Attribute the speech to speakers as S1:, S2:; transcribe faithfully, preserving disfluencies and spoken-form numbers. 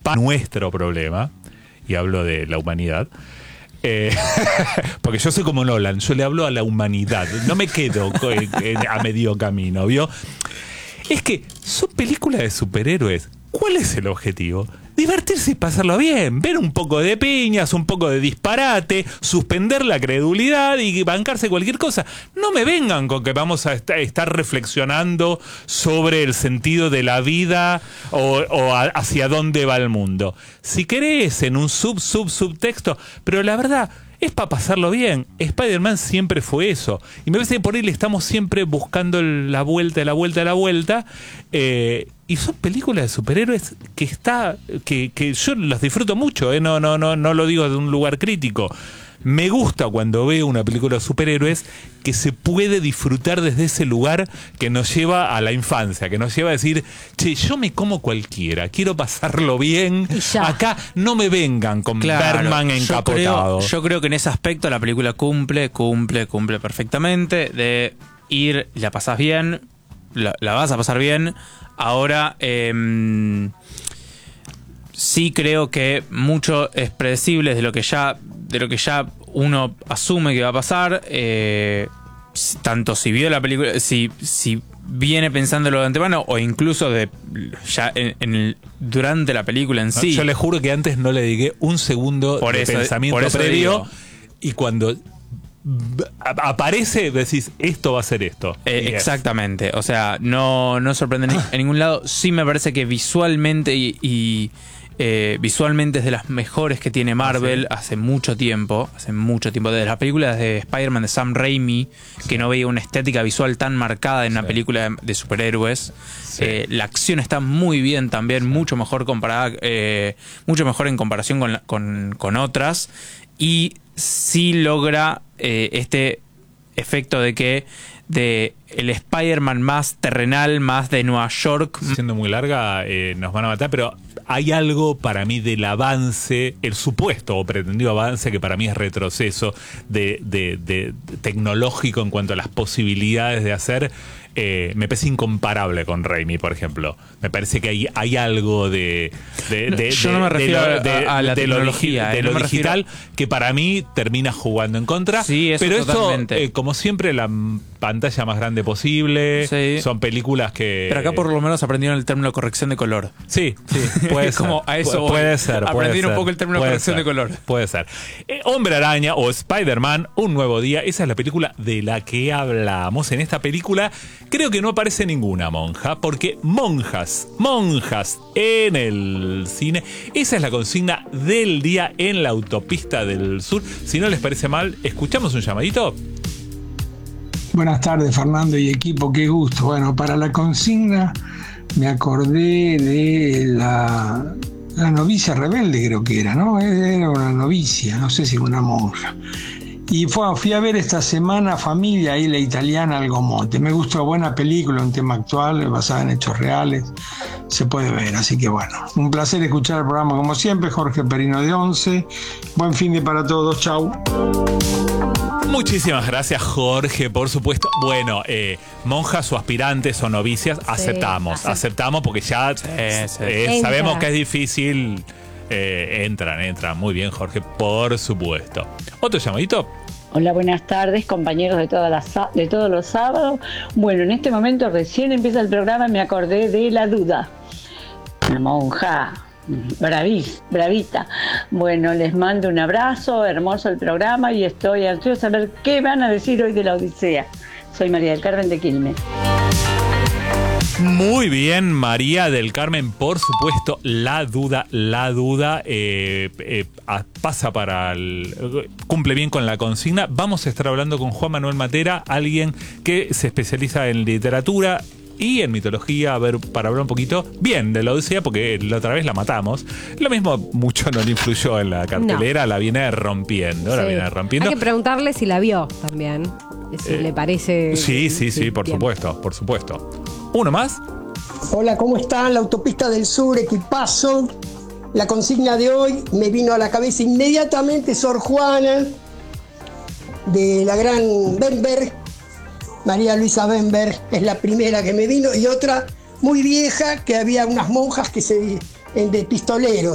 S1: nuestro problema, y hablo de la humanidad, eh, porque yo soy como Nolan, yo le hablo a la humanidad, no me quedo a medio camino, ¿vio? Es que son películas de superhéroes. ¿Cuál es el objetivo? Divertirse y pasarlo bien, ver un poco de piñas, un poco de disparate, suspender la credulidad y bancarse cualquier cosa. No me vengan con que vamos a est- estar reflexionando sobre el sentido de la vida o, o a- hacia dónde va el mundo. Si querés, en un sub, sub, subtexto, pero la verdad es para pasarlo bien. Spider-Man siempre fue eso. Y me parece que por ahí le estamos siempre buscando el- la vuelta, la vuelta, la vuelta. Eh, y son películas de superhéroes que está, que, que yo las disfruto mucho, ¿eh? No, no, no, no lo digo de un lugar crítico. Me gusta cuando veo una película de superhéroes que se puede disfrutar desde ese lugar que nos lleva a la infancia, que nos lleva a decir, che, yo me como cualquiera, quiero pasarlo bien, acá no me vengan con
S2: Claro,
S1: Berman
S2: yo
S1: encapotado.
S2: creo, yo creo que en ese aspecto la película cumple, cumple, cumple perfectamente, de ir y la pasás bien, la, la vas a pasar bien. Ahora, eh, sí creo que mucho es predecible de lo que ya, de lo que ya uno asume que va a pasar, eh, tanto si vio la película, si, si viene pensándolo de antemano o incluso de ya en, en el, durante la película en sí.
S1: Yo le juro que antes no le dediqué un segundo
S2: por
S1: de
S2: eso,
S1: pensamiento
S2: por eso
S1: previo
S2: digo.
S1: Y cuando aparece decís, esto va a ser esto.
S2: Eh,
S1: yes.
S2: Exactamente, o sea, no, no sorprende ni, en ningún lado. Sí me parece que visualmente y, y eh, visualmente es de las mejores que tiene Marvel. ¿Ah, sí? Hace mucho tiempo, hace mucho tiempo, desde las películas de Spider-Man de Sam Raimi, sí, que no veía una estética visual tan marcada en una sí. película de, de superhéroes. Sí. Eh, la acción está muy bien también, sí. mucho mejor comparada, eh, mucho mejor en comparación con, la, con, con otras, y sí logra eh, este efecto de que de el Spider-Man más terrenal, más de Nueva York.
S1: Siendo muy larga, eh, nos van a matar, pero hay algo para mí del avance, el supuesto o pretendido avance, que para mí es retroceso de, de, de, de tecnológico en cuanto a las posibilidades de hacer. Eh, me parece incomparable con Raimi, por ejemplo. Me parece que hay, hay algo de, de, de,
S2: Yo
S1: de,
S2: no me refiero
S1: de lo, de,
S2: a, a la
S1: de
S2: tecnología,
S1: lo, de
S2: eh,
S1: lo
S2: no
S1: digital,
S2: refiero...
S1: que para mí termina jugando en contra.
S2: Sí, eso
S1: pero
S2: totalmente.
S1: esto, eh, como siempre, la pantalla más grande posible.
S2: Sí.
S1: Son películas que...
S2: Pero acá por lo menos aprendieron el término corrección de color.
S1: Sí, sí, puede ser.
S2: Como a eso
S1: puede ser.
S2: Aprendieron
S1: puede
S2: un
S1: ser,
S2: poco el término
S1: puede
S2: corrección
S1: ser,
S2: de color.
S1: Puede ser. Eh, Hombre Araña o Spider-Man, Un Nuevo Día. Esa es la película de la que hablamos. En esta película creo que no aparece ninguna monja, porque monjas, monjas en el cine. Esa es la consigna del día en la autopista del sur. Si no les parece mal, escuchamos un llamadito.
S3: Buenas tardes, Fernando y equipo, qué gusto. Bueno, para la consigna me acordé de la, la novicia rebelde, creo que era, ¿no? Era una novicia, no sé si una monja. Y fue, fui a ver esta semana Familia, ahí la italiana Algomonte. Me gustó, buena película, un tema actual, basada en hechos reales. Se puede ver, así que bueno. Un placer escuchar el programa como siempre. Jorge Perino de Once. Buen fin de para todos, chau.
S1: Muchísimas gracias, Jorge, por supuesto. Bueno, eh, monjas o aspirantes o novicias, sí, aceptamos, acept- aceptamos porque ya
S2: sí, sí.
S1: Eh, sabemos que es difícil. Eh, entran, entran. Muy bien, Jorge, por supuesto. ¿Otro llamadito?
S4: Hola, buenas tardes, compañeros de, todas las, de todos los sábados. Bueno, en este momento recién empieza el programa y me acordé de La Duda. Una monja bravis, bravita. Bueno, les mando un abrazo, hermoso el programa y estoy ansiosa a ver qué van a decir hoy de la Odisea. Soy María del Carmen de Quilmes.
S1: Muy bien, María del Carmen, por supuesto, la duda, la duda eh, eh, pasa para el... cumple bien con la consigna. Vamos a estar hablando con Juan Manuel Matera, alguien que se especializa en literatura y en mitología, a ver, para hablar un poquito bien de la Odisea, porque la otra vez la matamos. Lo mismo mucho no le influyó en la cartelera, no. La viene rompiendo, sí. la viene rompiendo.
S5: Hay que preguntarle si la vio también, si eh, le parece...
S1: Sí, sí, sí, sí por bien. supuesto, por supuesto. ¿Uno más?
S6: Hola, ¿cómo están? La autopista del sur, equipazo. La consigna de hoy me vino a la cabeza inmediatamente Sor Juana, de la gran Bemberg. María Luisa Bemberg es la primera que me vino, y otra muy vieja, que había unas monjas que se de pistoleros.